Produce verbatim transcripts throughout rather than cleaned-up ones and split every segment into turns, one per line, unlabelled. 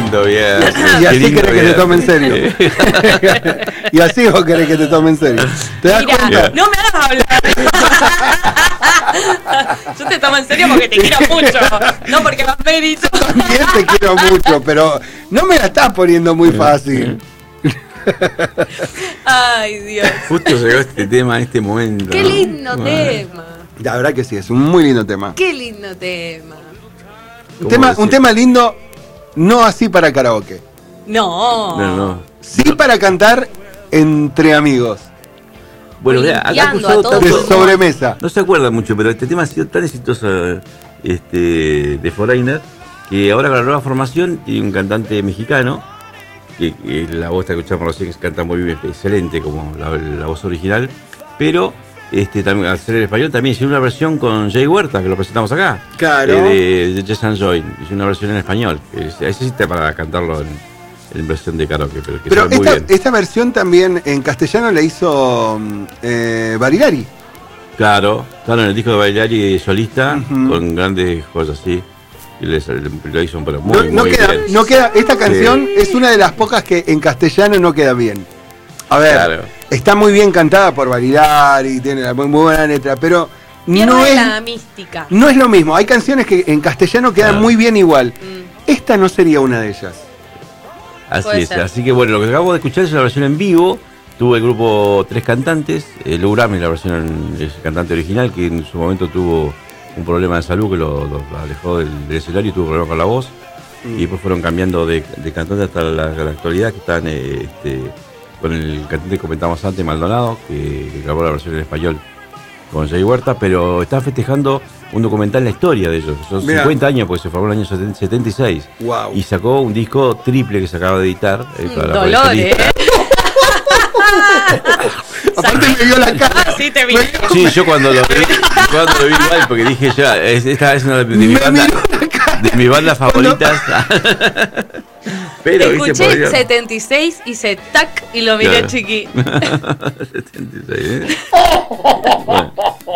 lindo viernes.
Y así querés que te tome en serio. Y así vos querés que te tome en serio. ¿Te das
Mira,
cuenta?
no me hagas hablar. Yo te tomo en serio porque te quiero mucho, no porque vas mérito.
También te quiero mucho, pero no me la estás poniendo muy fácil.
Ay, Dios.
Justo llegó este tema en este momento.
Qué
¿no?
lindo
Bueno.
tema.
La verdad que sí, es un muy lindo tema.
Qué lindo tema.
Un
¿Cómo
tema,
decir?
un tema lindo, no así para karaoke.
No.
No, no.
Sí para cantar entre amigos.
Bueno, vea, acá
Limpiando
acusado
a todo
De
tanto-
pulmón.
sobremesa.
No se acuerda mucho, pero este tema ha sido tan exitoso este, de Foreigner que ahora con la nueva formación tiene un cantante mexicano que, que la voz que escuchamos recién que canta muy bien, excelente como la, la voz original, pero este, también, al ser en español también hizo una versión con Jay Huerta que lo presentamos acá.
Claro.
eh, de, de Jess and Joy, hizo una versión en español. Ese sí está para cantarlo en, en versión de karaoke, pero que
Pero
sale muy
esta,
bien.
esta versión también en castellano la hizo eh, Barilari.
Claro, claro, en el disco de Bailari solista,
Ujú.
con grandes cosas así. Y le, lo hizo pero muy,
No, no
muy
queda,
bien.
no queda, esta canción es una de las pocas que en castellano no queda bien. A ver,
Claro.
está muy bien cantada por Barilari, tiene la muy, muy buena letra, pero
Pierde
no es,
la mística.
no es lo mismo. Hay canciones que en castellano quedan
Claro.
muy bien igual.
Mm.
Esta no sería una de ellas.
Así
Puede
es,
ser.
así que bueno, lo que acabo de escuchar es la versión en vivo. Tuvo el grupo tres cantantes, eh, Lou Gramm es la versión, es el cantante original, que en su momento tuvo un problema de salud que lo, lo alejó del, del escenario y tuvo problemas con la voz.
Mm.
Y después fueron cambiando de, de cantante hasta la, la actualidad, que están eh, este, con el cantante que comentamos antes, Maldonado, que, que grabó la versión en español con Jay Huerta, pero está festejando un documental en la historia de ellos. Son
Mirá.
cincuenta años, porque se formó en el año setenta y seis.
Wow.
Y sacó un disco triple que se acaba de editar. eh, para la
Dolor, ¿eh?
coleccionista.
Aparte me vio la cara.
Ah, sí, te vi.
Sí, yo cuando lo vi, cuando lo vi igual, porque dije ya, es- esta es una de, de mi
Me
banda,
miró la cara.
de mis bandas favoritas. Pero, viste,
Escuché
podría-
setenta y seis, hice tac y lo miré
Claro.
chiqui.
setenta y seis, ¿eh? Bueno.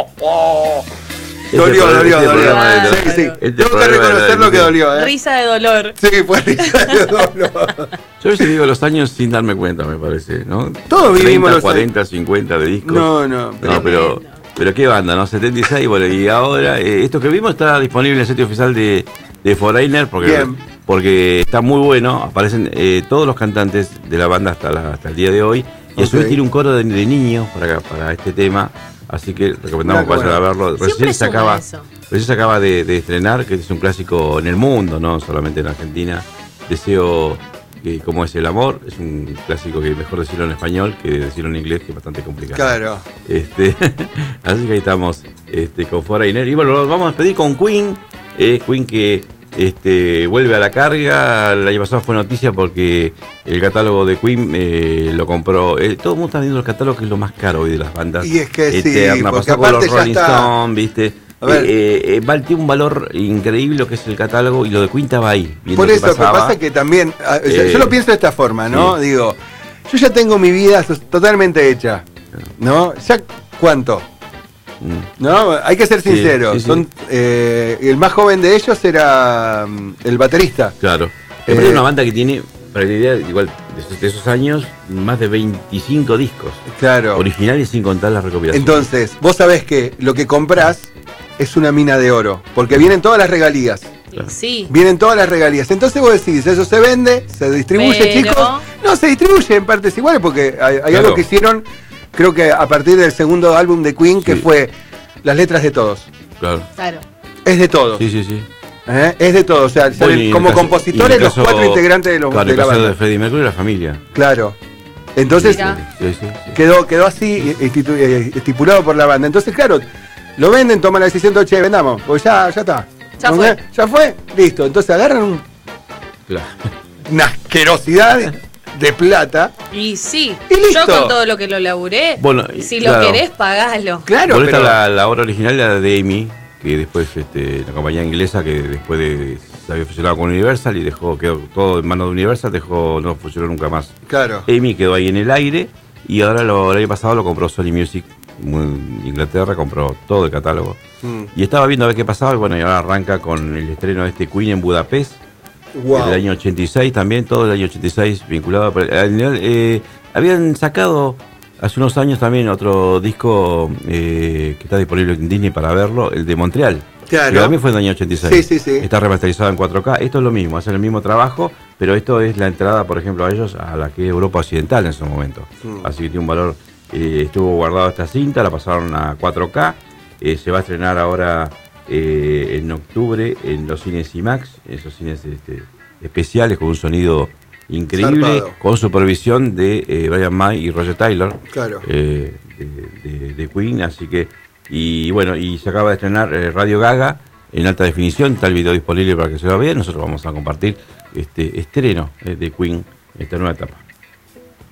Dolió,
Este
dolió,
programa- este
dolió.
programa de-
Sí, sí.
este
Tengo que
programa de-
reconocerlo que dolió, ¿eh?
Risa de dolor.
Sí, fue risa de dolor.
Yo a veces digo los años sin darme cuenta, me parece, ¿no?
Todos vivimos
treinta,
los
cuarenta, cincuenta de discos.
No, no.
No, pero, pero qué banda, ¿no? setenta y seis, bueno, y ahora, eh, esto que vimos está disponible en el sitio oficial de, de Foreigner, porque,
Bien.
porque está muy bueno, aparecen eh, todos los cantantes de la banda hasta, la- hasta el día de hoy, y a su
Ok.
vez tiene un coro de, de niños para, para este tema, así que recomendamos
Mirá
que
qué
vayan a
bueno.
verlo.
Siempre
Recién se
suma
acaba,
eso.
recién se acaba de, de estrenar, que es un clásico en el mundo, no solamente en Argentina. Deseo que como es el amor, es un clásico que mejor decirlo en español que decirlo en inglés, que es bastante complicado.
Claro.
Este, así que ahí estamos este, con Foreigner. Y bueno, lo vamos a despedir con Queen. Eh, Queen que este, vuelve a la carga. El año pasado fue noticia porque el catálogo de Queen eh, lo compró. Eh, todo el mundo está viendo el catálogo, que es lo más caro hoy de las bandas.
Y es que sí,
Eterna.
porque
Pasó con los
aparte ya
Rolling
está-
Stones, ¿viste?
A ver.
Eh, eh, vale, tiene un valor increíble lo que es el catálogo, y lo de Queen estaba ahí. viendo
Por
qué
eso, lo que
pasaba.
pasa es que también, ah, o sea,
Eh,
yo lo pienso de esta forma, ¿no?
sí.
Digo, yo ya tengo mi vida so- totalmente hecha, ¿no? ¿Ya cuánto?
Mm.
¿No? Hay que ser
Sí,
sinceros.
sí, sí.
Son, eh, el más joven de ellos era mm, el baterista.
Claro.
Eh,
Es una banda que tiene, para que la idea, igual, de esos, de esos años, más de veinticinco discos.
Claro.
Originales sin contar las recopilaciones.
Entonces, vos sabés que lo que comprás es una mina de oro, porque vienen todas las regalías.
Claro.
Sí.
Vienen todas las regalías. Entonces vos decís, eso se vende, se distribuye,
Pero-
chicos. No, se distribuye en partes iguales porque hay, hay
Claro.
algo que hicieron, creo que a partir del segundo álbum de Queen, que
Sí.
fue las letras de todos.
Claro.
Claro.
Es de todos.
Sí, sí, sí.
¿Eh? Es de todos. O sea,
Bueno,
salen
y en
como
el caso-
compositores
y en el
los
caso-
cuatro integrantes de, los,
claro,
de
el
la
caso
banda.
de Freddie Mercury y la familia.
Claro. Entonces,
Mira.
Sí, sí, sí.
quedó, quedó así institu- eh, estipulado por la banda. Entonces, claro, lo venden, toman la decisión de, che, vendamos, pues ya, ya está.
Ya
¿No?
fue.
Ya fue, listo. Entonces agarran un-
Claro.
una asquerosidad de, de plata.
Y sí,
Y listo.
yo con todo lo que lo laburé,
Bueno,
si
claro.
lo querés, pagalo.
Claro,
Bueno,
pero
esta la, la obra original, la de Amy, que después, este, la compañía inglesa, que después de, se había fusionado con Universal y dejó, quedó todo en manos de Universal, dejó, no funcionó nunca más.
claro.
Amy quedó ahí en el aire, y ahora lo, el año pasado lo compró Sony Music, en Inglaterra, compró todo el catálogo.
Mm.
Y estaba viendo a ver qué pasaba, y bueno, y ahora arranca con el estreno de este Queen en Budapest,
Wow.
del año ochenta y seis también, todo el año ochenta y seis vinculado. Eh, habían sacado hace unos años también otro disco eh, que está disponible en Disney para verlo, el de Montreal.
Claro.
Que también fue en el año ochenta y seis.
Sí, sí, sí.
Está remasterizado en cuatro K. Esto es lo mismo, hacen el mismo trabajo, pero esto es la entrada, por ejemplo, a ellos a la que es Europa Occidental en ese momento. Mm. Así que tiene un valor. Eh, estuvo guardado esta cinta, la pasaron a cuatro K. Eh, se va a estrenar ahora eh, en octubre en los cines IMAX, esos cines este, especiales con un sonido increíble, zarpado, con supervisión de eh, Brian May y Roger Taylor,
claro,
eh, de, de, de Queen. Así que, y bueno, y se acaba de estrenar eh, Radio Gaga en alta definición, está el video disponible para que se lo vean. Nosotros vamos a compartir este estreno eh, de Queen, esta nueva etapa.